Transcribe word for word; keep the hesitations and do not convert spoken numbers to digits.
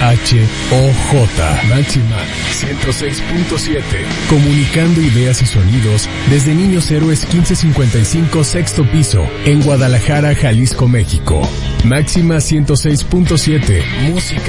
H O J. Máxima ciento seis punto siete. Comunicando ideas y sonidos desde Niños Héroes quince cincuenta y cinco, sexto piso, en Guadalajara, Jalisco, México. Máxima ciento seis punto siete. Música